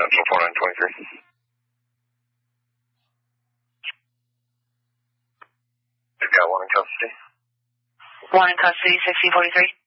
Central 4923. You've got one in custody. One in custody, 1643.